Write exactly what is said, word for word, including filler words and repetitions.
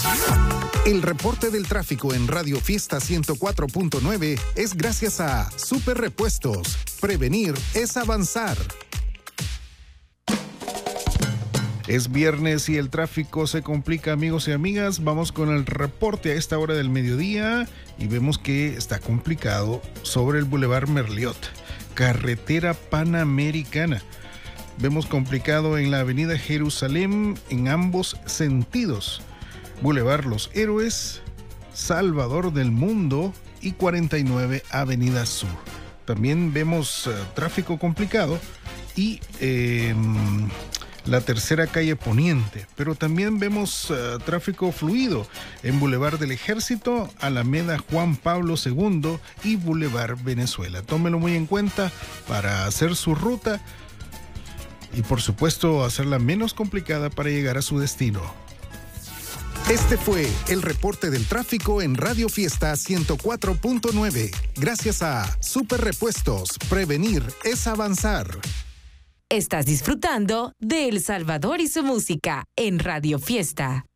El reporte del tráfico en Radio Fiesta ciento cuatro punto nueve es gracias a Super Repuestos. Prevenir es avanzar. Es viernes y el tráfico se complica, amigos y amigas. Vamos con el reporte a esta hora del mediodía y vemos que está complicado sobre el Boulevard Merliot, carretera panamericana. Vemos complicado en la avenida Jerusalén en ambos sentidos. Boulevard Los Héroes, Salvador del Mundo y cuarenta y nueve Avenida Sur. También vemos uh, tráfico complicado y eh, la tercera calle Poniente, pero también vemos uh, tráfico fluido en Boulevard del Ejército, Alameda Juan Pablo segundo y Boulevard Venezuela. Tómelo muy en cuenta para hacer su ruta y por supuesto hacerla menos complicada para llegar a su destino. Este fue el reporte del tráfico en Radio Fiesta ciento cuatro punto nueve. Gracias a Super Repuestos. Prevenir es avanzar. Estás disfrutando de El Salvador y su música en Radio Fiesta.